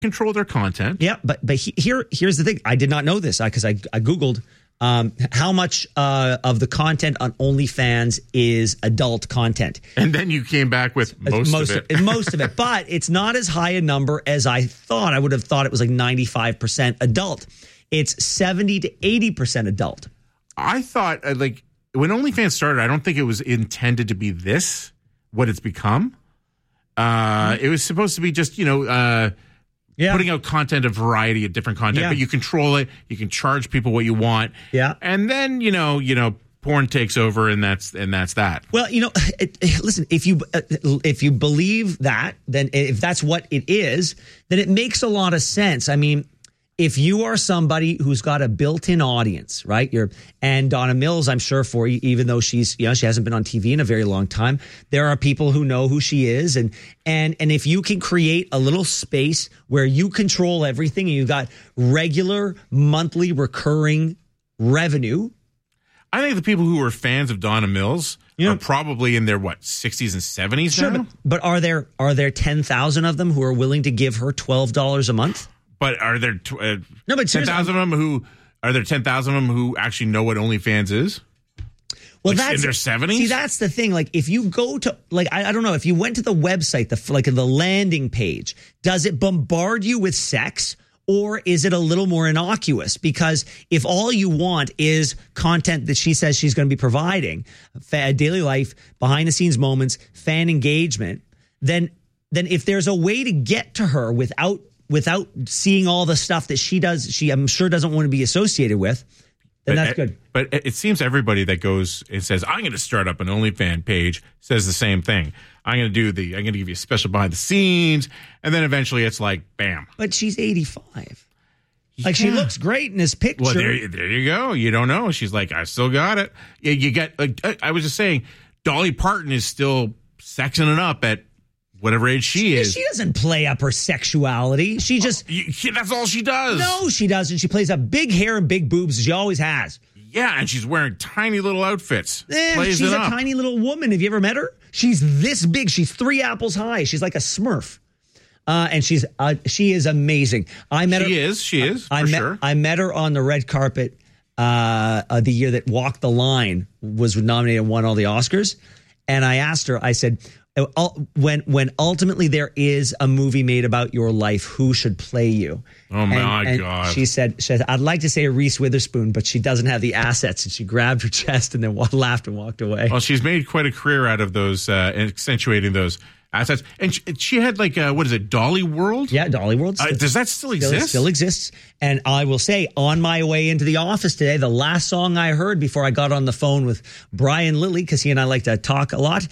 control their content. Yeah, but here's the thing. I did not know this because I Googled how much of the content on OnlyFans is adult content. And then you came back with most of it. Most of it. But it's not as high a number as I thought. I would have thought it was like 95% adult. It's 70 to 80% adult. I thought, like, when OnlyFans started, I don't think it was intended to be what it's become. It was supposed to be just, putting out content, a variety of different content, but you control it. You can charge people what you want. Yeah. And then, porn takes over and that's that. Well, listen, if you believe that, then if that's what it is, then it makes a lot of sense. I mean, if you are somebody who's got a built-in audience, right? And Donna Mills, I'm sure for you, even though she hasn't been on TV in a very long time, there are people who know who she is. And if you can create a little space where you control everything and you got regular monthly recurring revenue. I think the people who are fans of Donna Mills are probably in their 60s and 70s sure, now. But are there 10,000 of them who are willing to give her $12 a month? But are there 10,000 of them who actually know what OnlyFans is? Well, that's in their 70s. See, that's the thing. Like, if you go to, I don't know, if you went to the website, the landing page, does it bombard you with sex, or is it a little more innocuous? Because if all you want is content that she says she's going to be providing, daily life, behind the scenes moments, fan engagement, then if there's a way to get to her without seeing all the stuff that she does, I'm sure doesn't want to be associated with, then that's good. But it seems everybody that goes and says, I'm going to start up an OnlyFans page, says the same thing. I'm going to give you a special behind the scenes. And then eventually it's like, bam. But she's 85. Like, she looks great in this picture. Well, there you go. You don't know. She's like, I still got it. Yeah, you get, I was just saying, Dolly Parton is still sexing it up at whatever age she is. She doesn't play up her sexuality. She just... that's all she does. No, she doesn't. She plays up big hair and big boobs, as she always has. Yeah, and she's wearing tiny little outfits. She's a tiny little woman. Have you ever met her? She's this big. She's 3 apples high. She's like a Smurf. And she is amazing. She is, for sure. I met her on the red carpet the year that Walk the Line was nominated and won all the Oscars. And I asked her, I said... When ultimately there is a movie made about your life, who should play you? Oh, my God. She said, I'd like to say Reese Witherspoon, but she doesn't have the assets. And she grabbed her chest and then laughed and walked away. Well, she's made quite a career out of those, accentuating those assets. And she had Dolly World? Yeah, Dolly World. Does that still exist? Still exists. And I will say, on my way into the office today, the last song I heard before I got on the phone with Brian Lilly, because he and I like to talk a lot,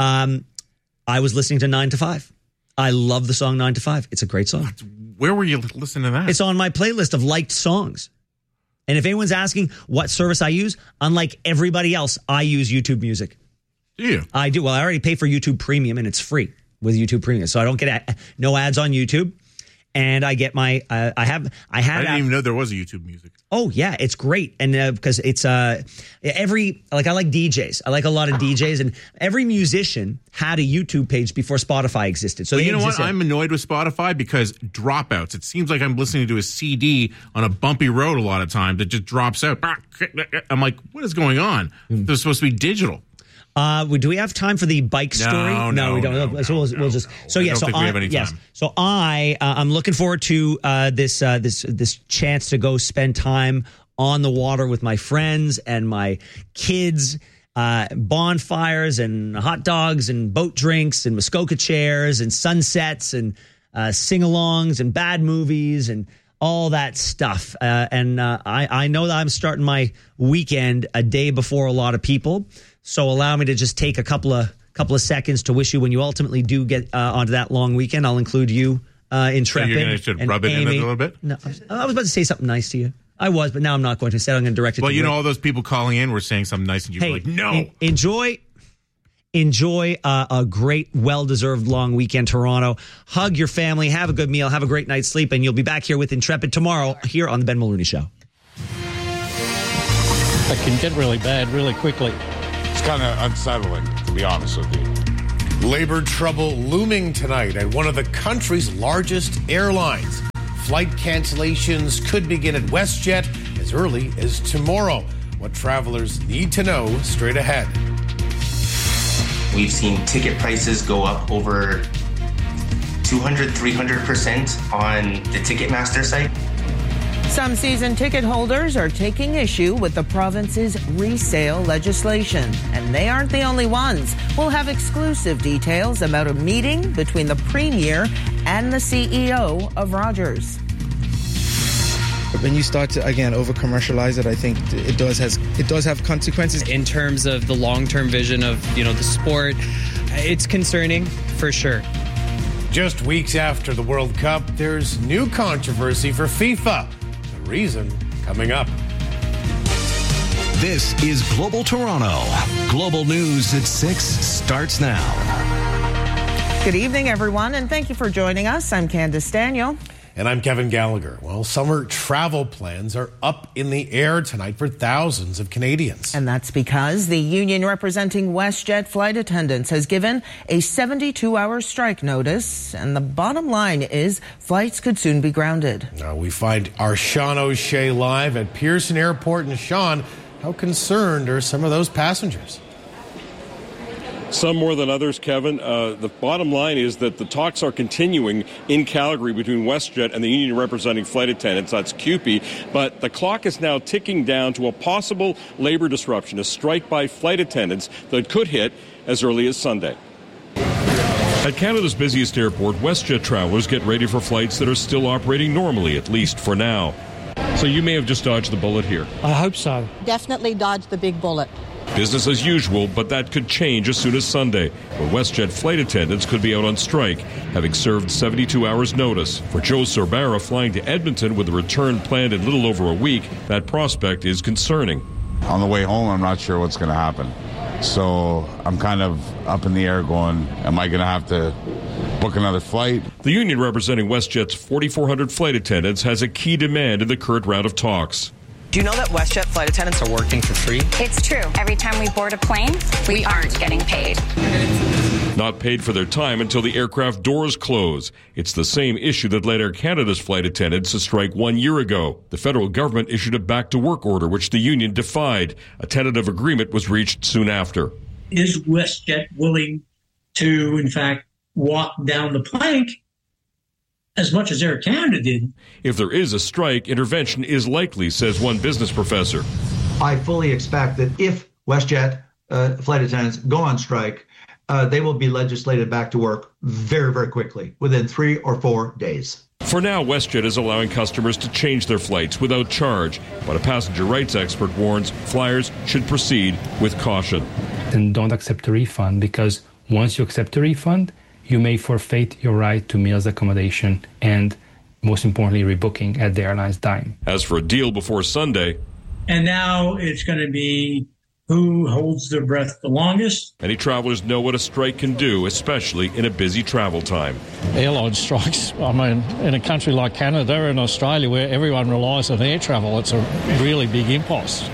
I was listening to 9 to 5. I love the song 9 to 5. It's a great song. Where were you listening to that? It's on my playlist of liked songs. And if anyone's asking what service I use, unlike everybody else, I use YouTube Music. Do you? I do. Well, I already pay for YouTube Premium, and it's free with YouTube Premium. So I don't get no ads on YouTube. And I get my, I didn't even know there was a YouTube Music. Oh yeah, it's great. And because it's I like DJs. I like a lot of DJs, and every musician had a YouTube page before Spotify existed. So you know what? I'm annoyed with Spotify because dropouts. It seems like I'm listening to a CD on a bumpy road a lot of times. It just drops out. I'm like, what is going on? They're supposed to be digital. Do we have time for the bike story? No, we don't. No, so we'll just. So yeah. So we have any time. Yes. So I'm looking forward to this chance to go spend time on the water with my friends and my kids. Bonfires and hot dogs and boat drinks and Muskoka chairs and sunsets and sing-alongs and bad movies and all that stuff. I know that I'm starting my weekend a day before a lot of people. So allow me to just take a couple of seconds to wish you, when you ultimately do get onto that long weekend, I'll include you Intrepid. So you're going to rub it in a little bit? No, I was about to say something nice to you. I was, but now I'm not going to. Instead, I'm going to direct it to you. Well, you know, all those people calling in were saying something nice, and you were like, no. Enjoy a great, well-deserved long weekend, Toronto. Hug your family, have a good meal, have a great night's sleep, and you'll be back here with Intrepid tomorrow here on the Ben Mulrooney Show. That can get really bad really quickly. It's kind of unsettling, to be honest with you. Labor trouble looming tonight at one of the country's largest airlines. Flight cancellations could begin at WestJet as early as tomorrow. What travelers need to know straight ahead. We've seen ticket prices go up over 200-300% on the Ticketmaster site. Some season ticket holders are taking issue with the province's resale legislation, and they aren't the only ones. We'll have exclusive details about a meeting between the Premier and the CEO of Rogers. When you start to, again, over-commercialize it, I think it does have consequences. In terms of the long-term vision of, the sport, it's concerning for sure. Just weeks after the World Cup, there's new controversy for FIFA. The reason coming up. This is Global Toronto. Global News at 6 starts now. Good evening, everyone, and thank you for joining us. I'm Candace Daniel. And I'm Kevin Gallagher. Well, summer travel plans are up in the air tonight for thousands of Canadians. And that's because the union representing WestJet flight attendants has given a 72-hour strike notice. And the bottom line is flights could soon be grounded. Now we find our Sean O'Shea live at Pearson Airport. And Sean, how concerned are some of those passengers? Some more than others, Kevin. The bottom line is that the talks are continuing in Calgary between WestJet and the union representing flight attendants, that's CUPE, but the clock is now ticking down to a possible labor disruption, a strike by flight attendants that could hit as early as Sunday. At Canada's busiest airport, WestJet travelers get ready for flights that are still operating normally, at least for now. So you may have just dodged the bullet here. I hope so. Definitely dodged the big bullet. Business as usual, but that could change as soon as Sunday, when WestJet flight attendants could be out on strike, having served 72 hours notice. For Joe Sorbara, flying to Edmonton with a return planned in little over a week, that prospect is concerning. On the way home, I'm not sure what's going to happen. So I'm kind of up in the air going, am I going to have to book another flight? The union representing WestJet's 4,400 flight attendants has a key demand in the current round of talks. Do you know that WestJet flight attendants are working for free? It's true. Every time we board a plane, we aren't getting paid. Not paid for their time until the aircraft doors close. It's the same issue that led Air Canada's flight attendants to strike 1 year ago. The federal government issued a back-to-work order, which the union defied. A tentative agreement was reached soon after. Is WestJet willing to, in fact, walk down the plank as much as Air Canada did? If there is a strike, intervention is likely, says one business professor. I fully expect that if WestJet flight attendants go on strike, they will be legislated back to work very, very quickly, within 3 or 4 days. For now, WestJet is allowing customers to change their flights without charge, but a passenger rights expert warns flyers should proceed with caution. And don't accept a refund, because once you accept a refund, you may forfeit your right to meals accommodation and, most importantly, rebooking at the airline's dime. As for a deal before Sunday... And now it's going to be who holds their breath the longest. Many travelers know what a strike can do, especially in a busy travel time. Airline strikes, I mean, in a country like Canada and Australia where everyone relies on air travel, it's a really big impulse.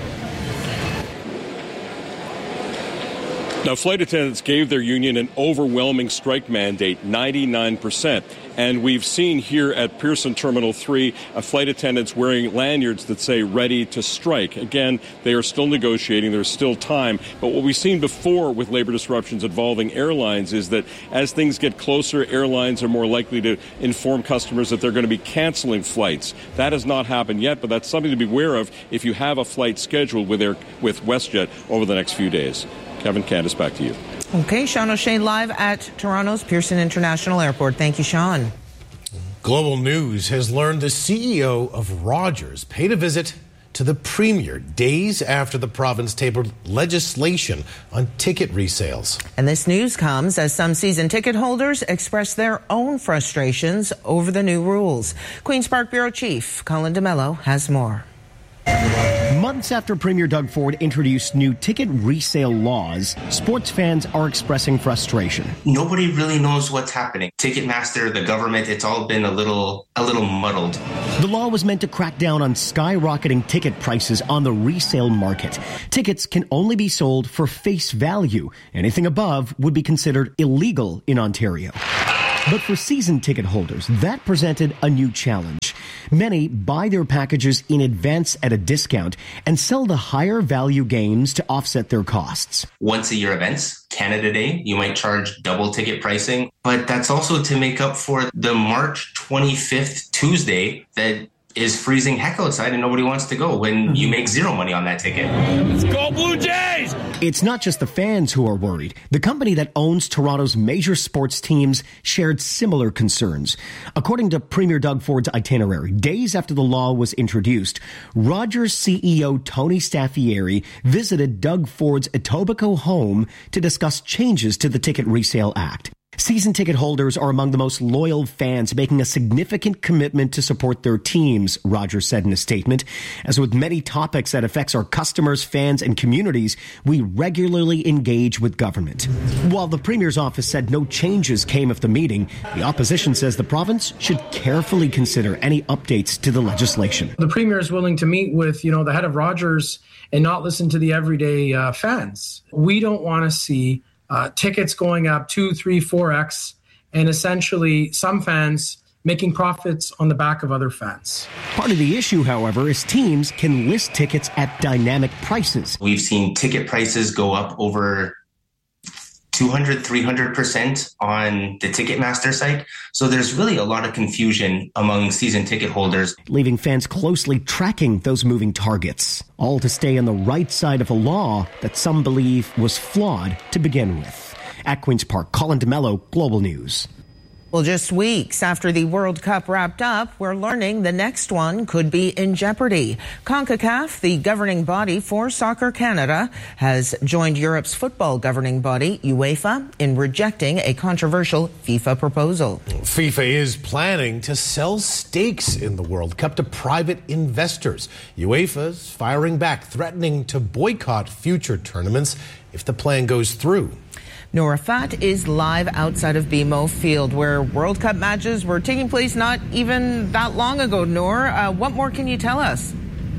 Now, flight attendants gave their union an overwhelming strike mandate, 99%. And we've seen here at Pearson Terminal 3, flight attendants wearing lanyards that say ready to strike. Again, they are still negotiating. There's still time. But what we've seen before with labor disruptions involving airlines is that as things get closer, airlines are more likely to inform customers that they're going to be canceling flights. That has not happened yet, but that's something to be aware of if you have a flight scheduled with WestJet over the next few days. Kevin, Candace, back to you. Okay, Sean O'Shea live at Toronto's Pearson International Airport. Thank you, Sean. Global News has learned the CEO of Rogers paid a visit to the Premier days after the province tabled legislation on ticket resales. And this news comes as some season ticket holders express their own frustrations over the new rules. Queen's Park Bureau Chief Colin DeMello has more. Months after Premier Doug Ford introduced new ticket resale laws, sports fans are expressing frustration. Nobody really knows what's happening. Ticketmaster, the government, it's all been a little muddled. The law was meant to crack down on skyrocketing ticket prices on the resale market. Tickets can only be sold for face value. Anything above would be considered illegal in Ontario. But for season ticket holders, that presented a new challenge. Many buy their packages in advance at a discount and sell the higher value games to offset their costs. Once a year events, Canada Day, you might charge double ticket pricing, but that's also to make up for the March 25th Tuesday that is freezing heck outside and nobody wants to go when you make zero money on that ticket. Let's go Blue Jays! It's not just the fans who are worried. The company that owns Toronto's major sports teams shared similar concerns. According to Premier Doug Ford's itinerary, days after the law was introduced, Rogers CEO Tony Staffieri visited Doug Ford's Etobicoke home to discuss changes to the Ticket Resale Act. Season ticket holders are among the most loyal fans, making a significant commitment to support their teams, Rogers said in a statement. As with many topics that affects our customers, fans, and communities, we regularly engage with government. While the Premier's office said no changes came of the meeting, the opposition says the province should carefully consider any updates to the legislation. The Premier is willing to meet with, the head of Rogers and not listen to the everyday fans. We don't want to see tickets going up 2, 3, 4x, and essentially some fans making profits on the back of other fans. Part of the issue, however, is teams can list tickets at dynamic prices. We've seen ticket prices go up over 200, 300% on the Ticketmaster site. So there's really a lot of confusion among season ticket holders, leaving fans closely tracking those moving targets, all to stay on the right side of a law that some believe was flawed to begin with. At Queen's Park, Colin DeMello, Global News. Well, just weeks after the World Cup wrapped up, we're learning the next one could be in jeopardy. CONCACAF, the governing body for Soccer Canada, has joined Europe's football governing body, UEFA, in rejecting a controversial FIFA proposal. FIFA is planning to sell stakes in the World Cup to private investors. UEFA's firing back, threatening to boycott future tournaments if the plan goes through. Noor Rafat is live outside of BMO Field, where World Cup matches were taking place not even that long ago. Noor, what more can you tell us?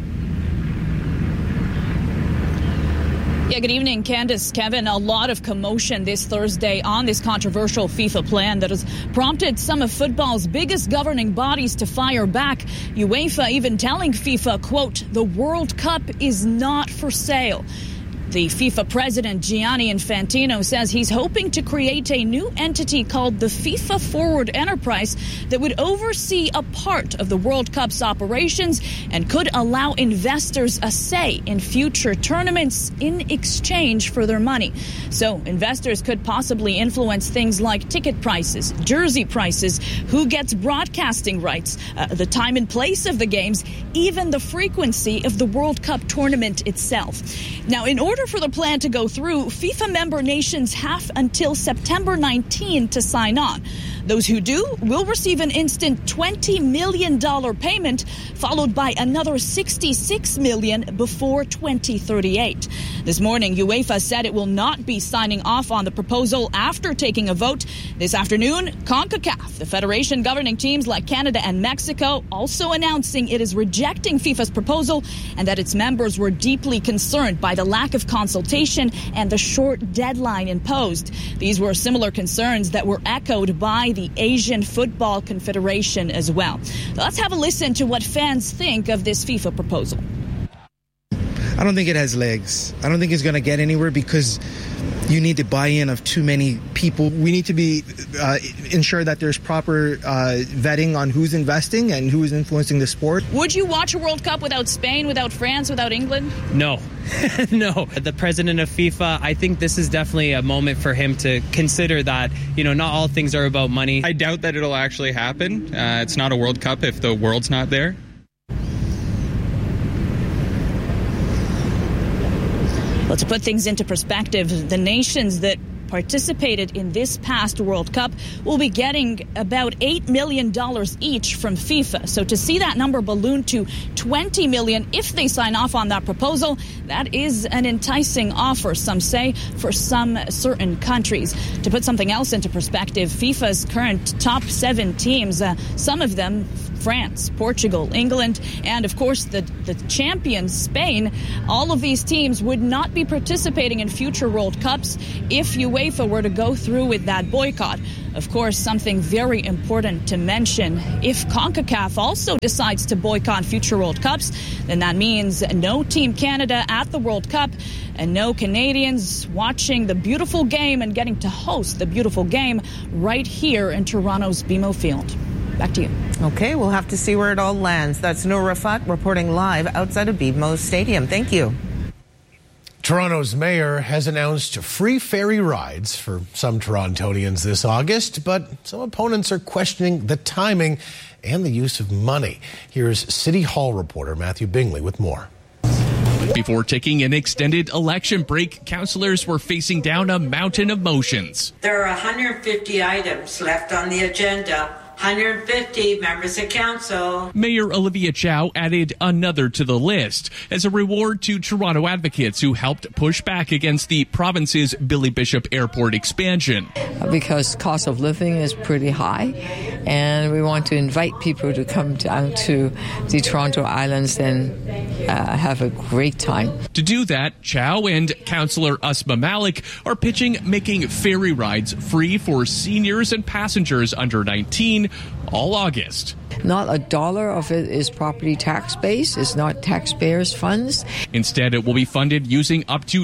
Yeah, good evening, Candace, Kevin. A lot of commotion this Thursday on this controversial FIFA plan that has prompted some of football's biggest governing bodies to fire back. UEFA even telling FIFA, quote, "The World Cup is not for sale." The FIFA president, Gianni Infantino, says he's hoping to create a new entity called the FIFA Forward Enterprise that would oversee a part of the World Cup's operations and could allow investors a say in future tournaments in exchange for their money. So investors could possibly influence things like ticket prices, jersey prices, who gets broadcasting rights, the time and place of the games, even the frequency of the World Cup tournament itself. Now, in order for the plan to go through, FIFA member nations have until September 19 to sign on. Those who do will receive an instant $20 million payment, followed by another $66 million before 2038. This morning, UEFA said it will not be signing off on the proposal after taking a vote. This afternoon, CONCACAF, the federation governing teams like Canada and Mexico, also announcing it is rejecting FIFA's proposal and that its members were deeply concerned by the lack of consultation and the short deadline imposed. These were similar concerns that were echoed by the Asian Football Confederation as well. Let's have a listen to what fans think of this FIFA proposal. I don't think it has legs. I don't think it's going to get anywhere because you need the buy-in of too many people. We need to be ensure that there's proper vetting on who's investing and who is influencing the sport. Would you watch a World Cup without Spain, without France, without England? No. No. The president of FIFA, I think this is definitely a moment for him to consider that, not all things are about money. I doubt that it'll actually happen. It's not a World Cup if the world's not there. Well, to put things into perspective, the nations that participated in this past World Cup will be getting about $8 million each from FIFA. So to see that number balloon to $20 million if they sign off on that proposal, that is an enticing offer, some say, for some certain countries. To put something else into perspective, FIFA's current top 7 teams, some of them France, Portugal, England, and of course the champions, Spain, all of these teams would not be participating in future World Cups if UEFA were to go through with that boycott. Of course, something very important to mention, if CONCACAF also decides to boycott future World Cups, then that means no Team Canada at the World Cup and no Canadians watching the beautiful game and getting to host the beautiful game right here in Toronto's BMO Field. Back to you. Okay, we'll have to see where it all lands. That's Noor Rafat reporting live outside of BMO Stadium. Thank you. Toronto's mayor has announced free ferry rides for some Torontonians this August, but some opponents are questioning the timing and the use of money. Here's City Hall reporter Matthew Bingley with more. Before taking an extended election break, councillors were facing down a mountain of motions. There are 150 items left on the agenda. 150 members of council. Mayor Olivia Chow added another to the list as a reward to Toronto advocates who helped push back against the province's Billy Bishop Airport expansion. Because cost of living is pretty high, and we want to invite people to come down to the Toronto Islands and have a great time. To do that, Chow and Councillor Asma Malik are pitching making ferry rides free for seniors and passengers under 19 all August. Not a dollar of it is property tax based. It's not taxpayers' funds. Instead, it will be funded using up to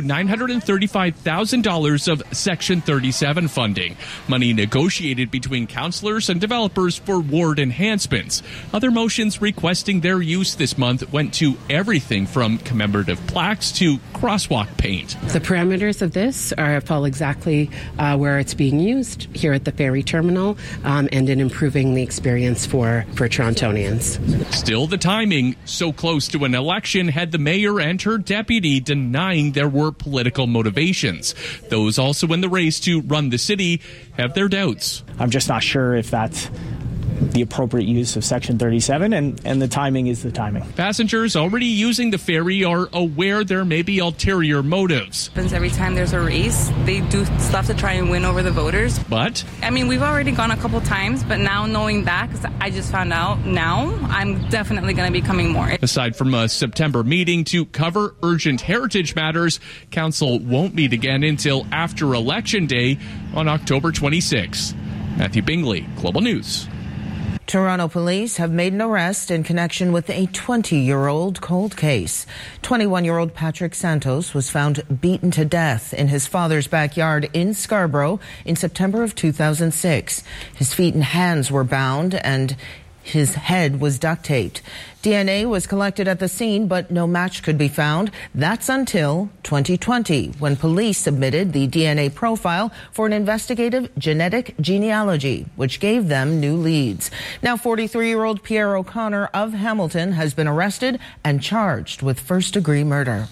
$935,000 of Section 37 funding, money negotiated between councillors and developers for ward enhancements. Other motions requesting their use this month went to everything from commemorative plaques to crosswalk paint. The parameters of this fall exactly where it's being used here at the ferry terminal and in improving the experience for Torontonians. Still, the timing, so close to an election, had the mayor and her deputy denying there were political motivations. Those also in the race to run the city have their doubts. I'm just not sure if that's the appropriate use of Section 37, and the timing is the timing. Passengers already using the ferry are aware there may be ulterior motives. Every time there's a race, they do stuff to try and win over the voters. But I mean, we've already gone a couple times, but now knowing that, because I just found out now, I'm definitely going to be coming more. Aside from a September meeting to cover urgent heritage matters, council won't meet again until after Election Day on October 26. Matthew Bingley, Global News. Toronto police have made an arrest in connection with a 20-year-old cold case. 21-year-old Patrick Santos was found beaten to death in his father's backyard in Scarborough in September of 2006. His feet and hands were bound and his head was duct taped. DNA was collected at the scene, but no match could be found. That's until 2020, when police submitted the DNA profile for an investigative genetic genealogy, which gave them new leads. Now, 43-year-old Pierre O'Connor of Hamilton has been arrested and charged with first-degree murder.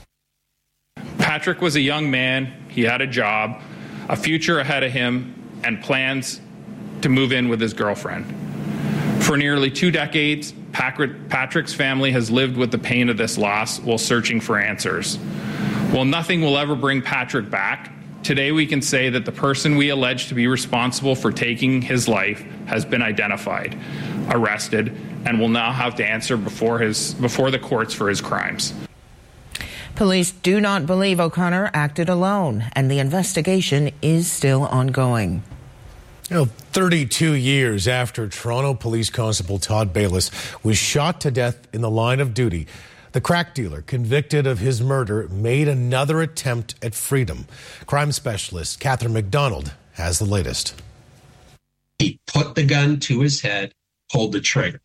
Patrick was a young man. He had a job, a future ahead of him, and plans to move in with his girlfriend. For nearly 2 decades, Patrick's family has lived with the pain of this loss while searching for answers. While nothing will ever bring Patrick back, today we can say that the person we allege to be responsible for taking his life has been identified, arrested, and will now have to answer before the courts for his crimes. Police do not believe O'Connor acted alone, and the investigation is still ongoing. 32 years after Toronto Police Constable Todd Bayless was shot to death in the line of duty, the crack dealer convicted of his murder made another attempt at freedom. Crime specialist Catherine McDonald has the latest. He put the gun to his head, pulled the trigger.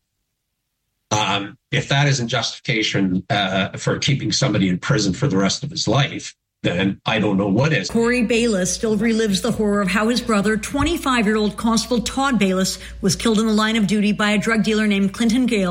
If that isn't justification for keeping somebody in prison for the rest of his life, then I don't know what is. Corey Bayless still relives the horror of how his brother, 25-year-old Constable Todd Bayless, was killed in the line of duty by a drug dealer named Clinton Gale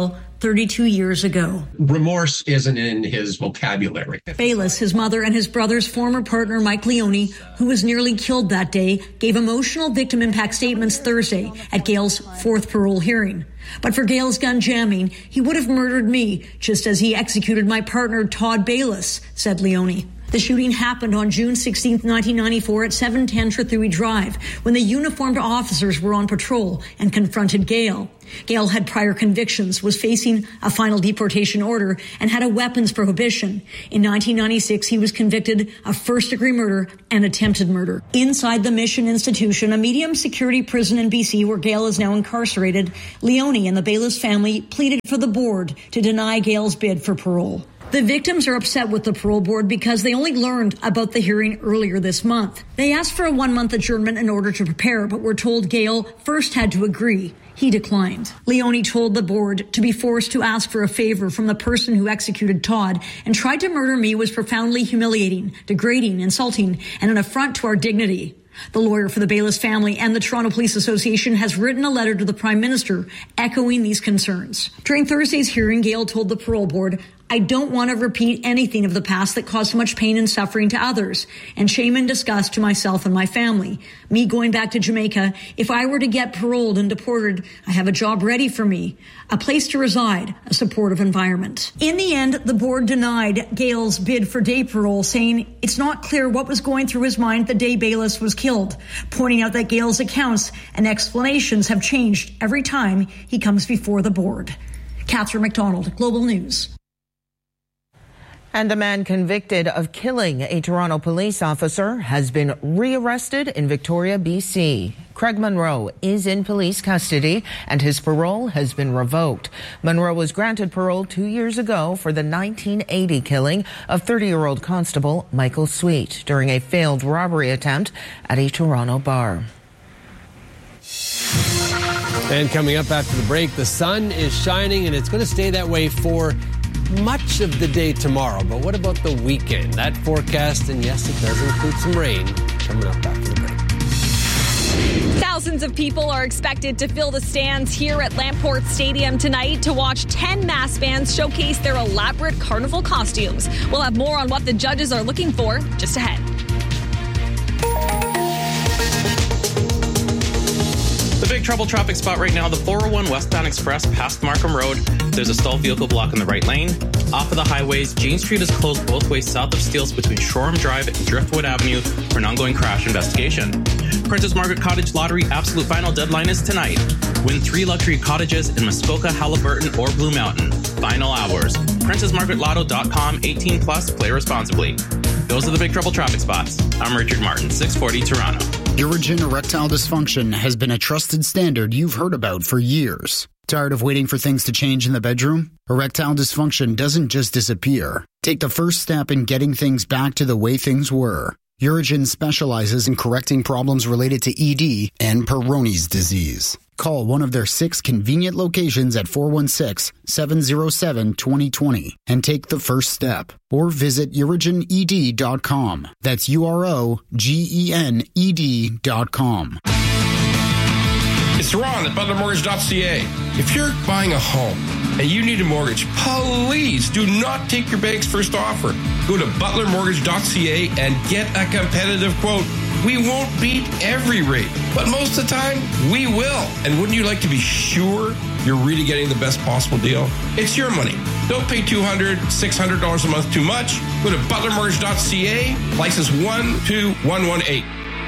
32 years ago. Remorse isn't in his vocabulary. Bayless, his mother, and his brother's former partner, Mike Leone, who was nearly killed that day, gave emotional victim impact statements Thursday at Gale's fourth parole hearing. But for Gale's gun jamming, he would have murdered me, just as he executed my partner, Todd Bayless, said Leone. The shooting happened on June 16, 1994 at 710 Trethewey Drive when the uniformed officers were on patrol and confronted Gale. Gale had prior convictions, was facing a final deportation order, and had a weapons prohibition. In 1996, he was convicted of first-degree murder and attempted murder. Inside the Mission Institution, a medium-security prison in BC where Gale is now incarcerated, Leone and the Bayless family pleaded for the board to deny Gale's bid for parole. The victims are upset with the parole board because they only learned about the hearing earlier this month. They asked for a 1-month adjournment in order to prepare, but were told Gale first had to agree. He declined. Leone told the board to be forced to ask for a favor from the person who executed Todd and tried to murder me was profoundly humiliating, degrading, insulting, and an affront to our dignity. The lawyer for the Bayless family and the Toronto Police Association has written a letter to the Prime Minister echoing these concerns. During Thursday's hearing, Gale told the parole board, "I don't want to repeat anything of the past that caused so much pain and suffering to others, and shame and disgust to myself and my family. Me going back to Jamaica, if I were to get paroled and deported, I have a job ready for me, a place to reside, a supportive environment." In the end, the board denied Gale's bid for day parole, saying it's not clear what was going through his mind the day Bayless was killed, pointing out that Gale's accounts and explanations have changed every time he comes before the board. Catherine McDonald, Global News. And a man convicted of killing a Toronto police officer has been rearrested in Victoria, BC. Craig Monroe is in police custody and his parole has been revoked. Monroe was granted parole 2 years ago for the 1980 killing of 30-year-old Constable Michael Sweet during a failed robbery attempt at a Toronto bar. And coming up after the break, the sun is shining and it's going to stay that way for much of the day tomorrow. But what about the weekend? That forecast, and yes, it does include some rain, coming up after the break. Thousands of people are expected to fill the stands here at Lamport Stadium tonight to watch 10 mass bands showcase their elaborate carnival costumes. We'll have more on what the judges are looking for just ahead. The big trouble traffic spot right now, the 401 westbound express past Markham Road. There's a stalled vehicle block in the right lane. Off of the highways, Jane Street is closed both ways south of Steeles between Shoreham Drive and Driftwood Avenue for an ongoing crash investigation. Princess Margaret Cottage Lottery absolute final deadline is tonight. Win 3 luxury cottages in Muskoka, Halliburton, or Blue Mountain. Final hours. PrincessMargaretLotto.com, 18 plus, play responsibly. Those are the big trouble traffic spots. I'm Richard Martin, 640 Toronto. Urogyn erectile dysfunction has been a trusted standard you've heard about for years. Tired of waiting for things to change in the bedroom? Erectile dysfunction doesn't just disappear. Take the first step in getting things back to the way things were. Urogyn specializes in correcting problems related to ED and Peyronie's disease. Call one of their 6 convenient locations at 416-707-2020 and take the first step. Or visit urogyned.com. That's UROGENED.com. It's Ron at ButlerMortgage.ca. If you're buying a home and you need a mortgage, please do not take your bank's first offer. Go to ButlerMortgage.ca and get a competitive quote. We won't beat every rate, but most of the time, we will. And wouldn't you like to be sure you're really getting the best possible deal? It's your money. Don't pay $200, $600 a month too much. Go to ButlerMortgage.ca, license 12118.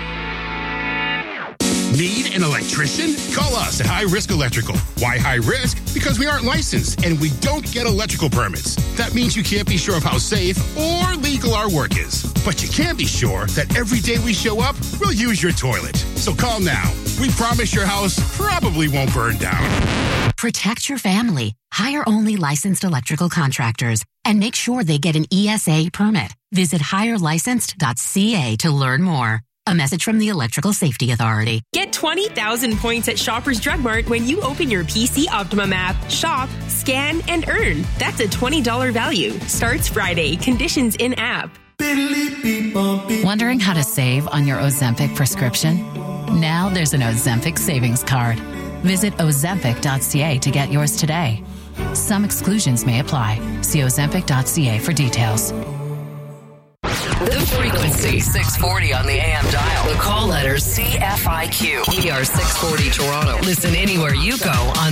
Need an electrician? Call us at High Risk Electrical. Why high risk? Because we aren't licensed and we don't get electrical permits. That means you can't be sure of how safe or legal our work is. But you can be sure that every day we show up, we'll use your toilet. So call now. We promise your house probably won't burn down. Protect your family. Hire only licensed electrical contractors and make sure they get an ESA permit. Visit hirelicensed.ca to learn more. A message from the Electrical Safety Authority. Get 20,000 points at Shoppers Drug Mart when you open your PC Optimum app. Shop, scan, and earn. That's a $20 value. Starts Friday. Conditions in app. Wondering how to save on your Ozempic prescription? Now there's an Ozempic savings card. Visit Ozempic.ca to get yours today. Some exclusions may apply. See Ozempic.ca for details. The Frequency, 640 on the AM dial. The call letters CFIQ. We are 640 Toronto. Listen anywhere you go on